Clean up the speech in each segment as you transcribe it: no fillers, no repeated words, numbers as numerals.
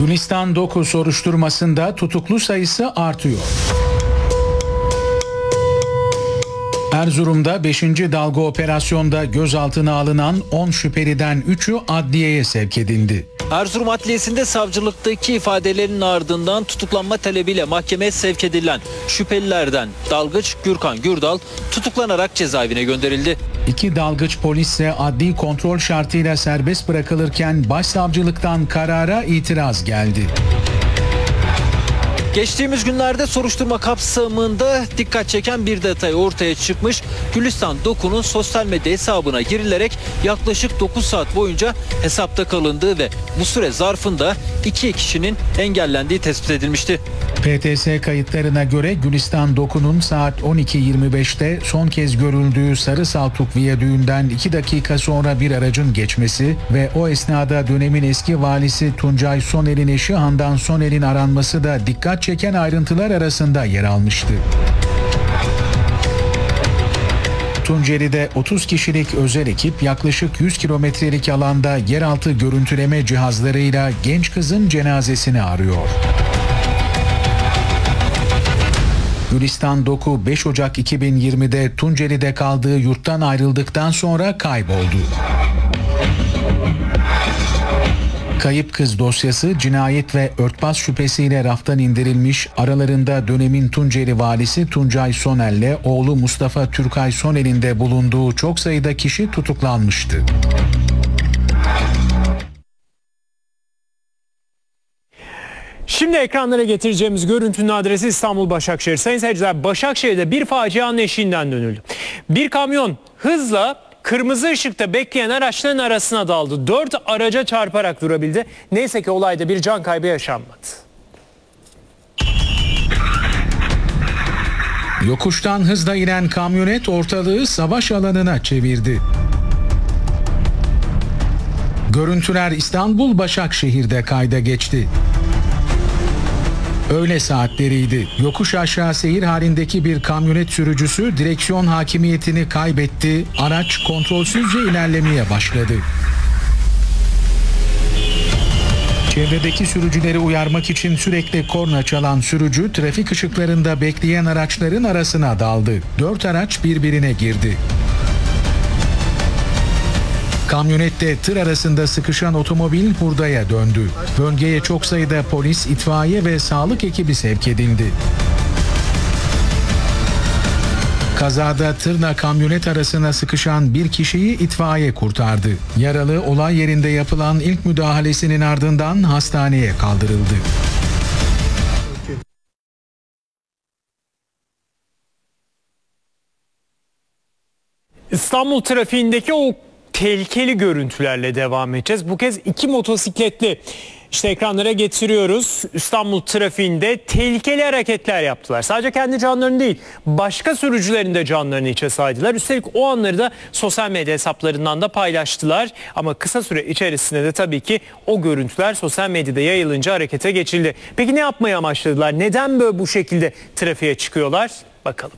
Gülistan Doku soruşturmasında tutuklu sayısı artıyor. Erzurum'da 5. dalga operasyonda gözaltına alınan 10 şüpheliden 3'ü adliyeye sevk edildi. Erzurum Adliyesi'nde savcılıktaki ifadelerinin ardından tutuklanma talebiyle mahkemeye sevk edilen şüphelilerden dalgıç Gürkan Gürdal tutuklanarak cezaevine gönderildi. 2 dalgıç polis ise adli kontrol şartıyla serbest bırakılırken başsavcılıktan karara itiraz geldi. Geçtiğimiz günlerde soruşturma kapsamında dikkat çeken bir detay ortaya çıkmış. Gülistan Doku'nun sosyal medya hesabına girilerek yaklaşık 9 saat boyunca hesapta kalındığı ve bu süre zarfında 2 kişinin engellendiği tespit edilmişti. PTS kayıtlarına göre Gülistan Doku'nun saat 12.25'te son kez görüldüğü Sarı Saltuk Viyadüğü'nden 2 dakika sonra bir aracın geçmesi ve o esnada dönemin eski valisi Tuncay Soner'in eşi Handan Soner'in aranması da dikkat çeken ayrıntılar arasında yer almıştı. Tunceli'de 30 kişilik özel ekip yaklaşık 100 kilometrelik alanda yeraltı görüntüleme cihazlarıyla genç kızın cenazesini arıyor. Gülistan Doku 5 Ocak 2020'de Tunceli'de kaldığı yurttan ayrıldıktan sonra kayboldu. Kayıp kız dosyası cinayet ve örtbas şüphesiyle raftan indirilmiş, aralarında dönemin Tunceli valisi Tuncay Soner'le oğlu Mustafa Türkay Soner'in de bulunduğu çok sayıda kişi tutuklanmıştı. Şimdi ekranlara getireceğimiz görüntünün adresi İstanbul Başakşehir. Sayın seyirciler, Başakşehir'de bir facianın eşiğinden dönüldü. Bir kamyon hızla kırmızı ışıkta bekleyen araçların arasına daldı. 4 araca çarparak durabildi. Neyse ki olayda bir can kaybı yaşanmadı. Yokuştan hızla inen kamyonet ortalığı savaş alanına çevirdi. Görüntüler İstanbul Başakşehir'de kayda geçti. Öğle saatleriydi. Yokuş aşağı seyir halindeki bir kamyonet sürücüsü direksiyon hakimiyetini kaybetti. Araç kontrolsüzce ilerlemeye başladı. Çevredeki sürücüleri uyarmak için sürekli korna çalan sürücü trafik ışıklarında bekleyen araçların arasına daldı. 4 araç birbirine girdi. Kamyonette tır arasında sıkışan otomobil hurdaya döndü. Bölgeye çok sayıda polis, itfaiye ve sağlık ekibi sevk edildi. Kazada tırla kamyonet arasına sıkışan bir kişiyi itfaiye kurtardı. Yaralı olay yerinde yapılan ilk müdahalesinin ardından hastaneye kaldırıldı. İstanbul trafiğindeki o tehlikeli görüntülerle devam edeceğiz. Bu kez 2 motosikletli işte ekranlara getiriyoruz. İstanbul trafiğinde tehlikeli hareketler yaptılar. Sadece kendi canlarını değil, başka sürücülerin de canlarını içe saydılar. Üstelik o anları da sosyal medya hesaplarından da paylaştılar. Ama kısa süre içerisinde de tabii ki o görüntüler sosyal medyada yayılınca harekete geçildi. Peki ne yapmayı amaçladılar? Neden böyle bu şekilde trafiğe çıkıyorlar? Bakalım.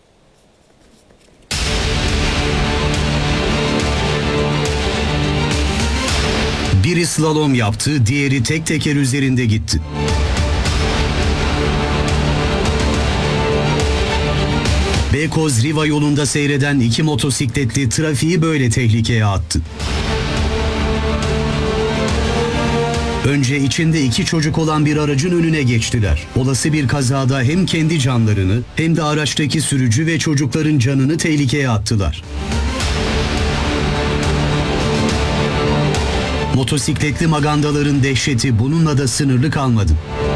Biri slalom yaptı, diğeri tek teker üzerinde gitti. Beykoz Riva yolunda seyreden 2 motosikletli trafiği böyle tehlikeye attı. Önce içinde 2 çocuk olan bir aracın önüne geçtiler. Olası bir kazada hem kendi canlarını hem de araçtaki sürücü ve çocukların canını tehlikeye attılar. Motosikletli magandaların dehşeti bununla da sınırlı kalmadı.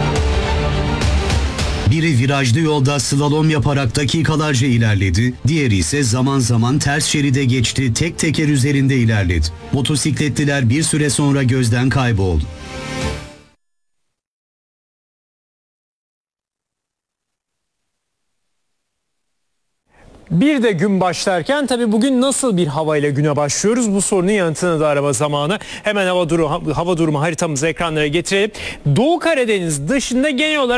Biri virajlı yolda slalom yaparak dakikalarca ilerledi, diğeri ise zaman zaman ters şeride geçti, tek teker üzerinde ilerledi. Motosikletliler bir süre sonra gözden kayboldu. Bir de gün başlarken tabii bugün nasıl bir havayla güne başlıyoruz? Bu sorunun yanıtını da arama zamanı. Hemen hava durumu haritamızı ekranlara getirelim. Doğu Karadeniz dışında genel olarak